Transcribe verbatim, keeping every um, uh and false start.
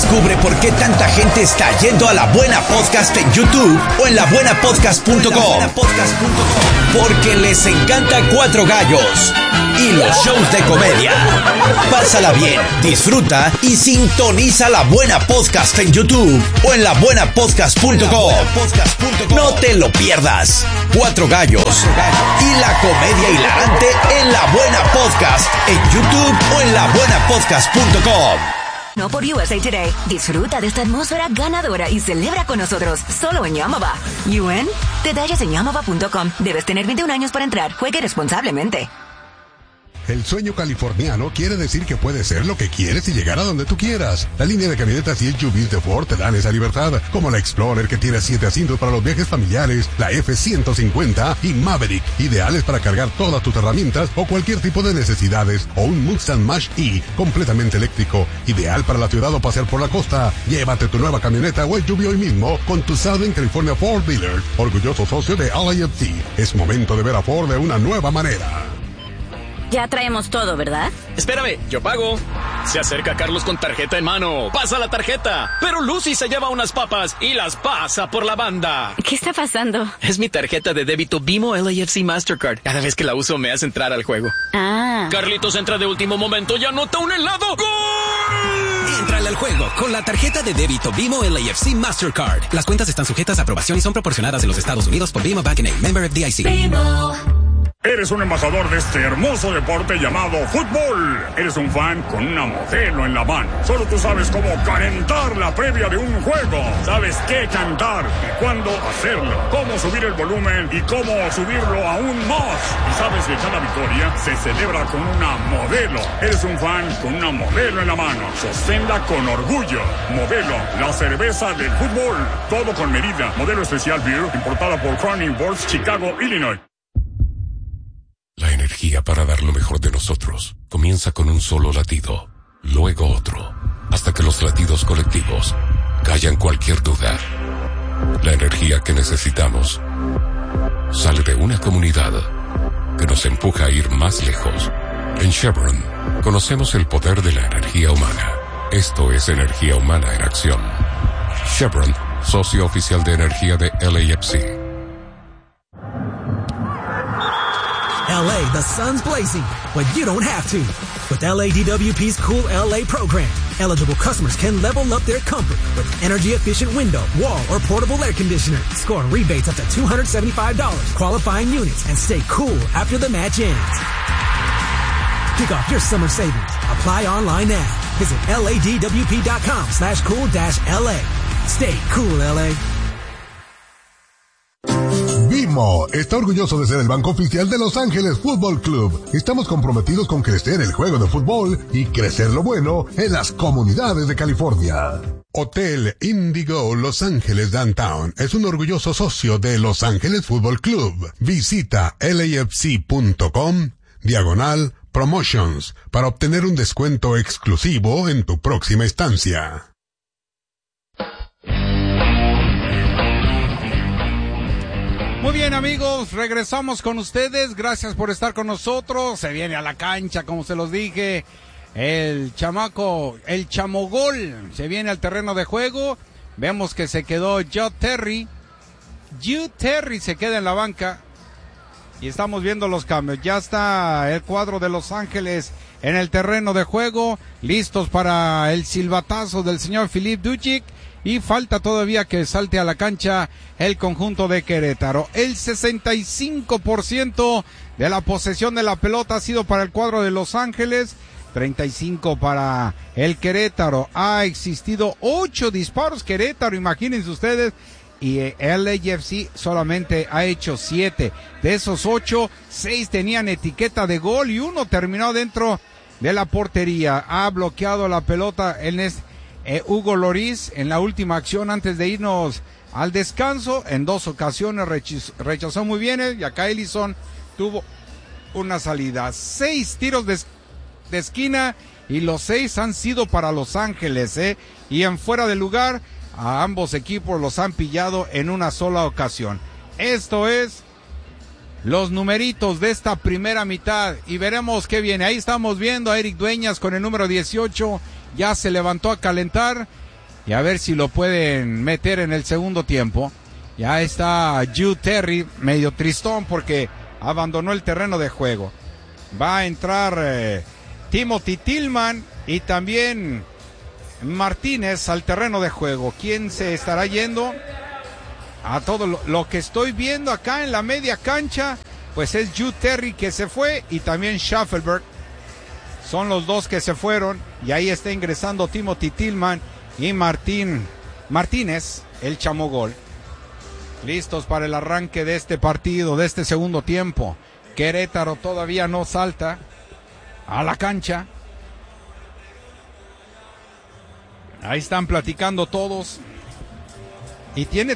Descubre por qué tanta gente está yendo a La Buena Podcast en YouTube o en la buena podcast punto com. Porque les encanta Cuatro Gallos y los shows de comedia. Pásala bien, disfruta y sintoniza La Buena Podcast en YouTube o en la buena podcast punto com. No te lo pierdas. Cuatro Gallos y la comedia hilarante en La Buena Podcast en YouTube o en la buena podcast punto com. No por U S A Today. Disfruta de esta atmósfera ganadora y celebra con nosotros solo en Yamava. ¿U N? Detalles en yamava punto com. Debes tener veintiún años para entrar. Juegue responsablemente. El sueño californiano quiere decir que puedes ser lo que quieres y llegar a donde tú quieras. La línea de camionetas y S U Vs de Ford te dan esa libertad, como la Explorer que tiene siete asientos para los viajes familiares, la F ciento cincuenta y Maverick, ideales para cargar todas tus herramientas o cualquier tipo de necesidades, o un Mustang Mach-E completamente eléctrico, ideal para la ciudad o pasear por la costa. Llévate tu nueva camioneta o S U V hoy mismo con tu Southern California Ford Dealer, orgulloso socio de L A F C. Es momento de ver a Ford de una nueva manera. Ya traemos todo, ¿verdad? Espérame, yo pago. Se acerca Carlos con tarjeta en mano. Pasa la tarjeta. Pero Lucy se lleva unas papas y las pasa por la banda. ¿Qué está pasando? Es mi tarjeta de débito Bimo L A F C Mastercard. Cada vez que la uso me hace entrar al juego. Ah. Carlitos entra de último momento y anota un helado. ¡Gol! Éntrale al juego con la tarjeta de débito Bimo L A F C Mastercard. Las cuentas están sujetas a aprobación y son proporcionadas en los Estados Unidos por Bimo Bank N A, member F D I C. Bimo. Eres un embajador de este hermoso deporte llamado fútbol. Eres un fan con una modelo en la mano. Solo tú sabes cómo calentar la previa de un juego. Sabes qué cantar y cuándo hacerlo. Cómo subir el volumen y cómo subirlo aún más. Y sabes que cada victoria se celebra con una modelo. Eres un fan con una modelo en la mano. Sosténla con orgullo. Modelo, la cerveza del fútbol. Todo con medida. Modelo especial beer importada por Crown Imports, Chicago, Illinois. La energía para dar lo mejor de nosotros comienza con un solo latido, luego otro, hasta que los latidos colectivos callan cualquier duda. La energía que necesitamos sale de una comunidad que nos empuja a ir más lejos. En Chevron conocemos el poder de la energía humana. Esto es energía humana en acción. Chevron, socio oficial de energía de L A F C. L A, the sun's blazing, but you don't have to. With L A D W P's Cool L A program, eligible customers can level up their comfort with energy-efficient window, wall, or portable air conditioner. Score rebates up to two hundred seventy-five dollars, qualifying units, and stay cool after the match ends. Kick off your summer savings. Apply online now. Visit ladwp.com slash cool dash LA. Stay cool, L A. Bimo está orgulloso de ser el banco oficial de Los Ángeles Fútbol Club. Estamos comprometidos con crecer el juego de fútbol y crecer lo bueno en las comunidades de California. Hotel Indigo Los Ángeles Downtown es un orgulloso socio de Los Ángeles Fútbol Club. Visita lafc.com diagonal promotions para obtener un descuento exclusivo en tu próxima estancia. Muy bien, amigos, regresamos con ustedes. Gracias por estar con nosotros. Se viene a la cancha, como se los dije, el chamaco, el chamogol. Se viene al terreno de juego. Vemos que se quedó Joe Terry. Joe Terry se queda en la banca. Y estamos viendo los cambios. Ya está el cuadro de Los Ángeles en el terreno de juego. Listos para el silbatazo del señor Philippe Dujic. Y falta todavía que salte a la cancha el conjunto de Querétaro. El sesenta y cinco por ciento de la posesión de la pelota ha sido para el cuadro de Los Ángeles, treinta y cinco para el Querétaro. Ha existido ocho disparos Querétaro, imagínense ustedes, y L A F C solamente ha hecho siete. De esos ocho, seis tenían etiqueta de gol y uno terminó dentro de la portería. Ha bloqueado la pelota en este Eh, Hugo Lloris en la última acción antes de irnos al descanso. En dos ocasiones rechazó, rechazó muy bien, eh, y acá Ellison tuvo una salida. Seis tiros de, de esquina y los seis han sido para Los Ángeles, eh, y en fuera de lugar a ambos equipos los han pillado en una sola ocasión. Esto es los numeritos de esta primera mitad y veremos qué viene. Ahí estamos viendo a Eric Dueñas con el número dieciocho. Ya se levantó a calentar y a ver si lo pueden meter en el segundo tiempo. Ya está Jude Terry medio tristón porque abandonó el terreno de juego. Va a entrar eh, Timothy Tillman y también Martínez al terreno de juego. ¿Quién se estará yendo? A todo lo, lo que estoy viendo acá en la media cancha, pues es Jude Terry que se fue y también Schaffelberg. Son los dos que se fueron y ahí está ingresando Timothy Tillman y Martín Martínez, el chamogol. Listos para el arranque de este partido, de este segundo tiempo. Querétaro todavía no salta a la cancha. Ahí están platicando todos. Y tiene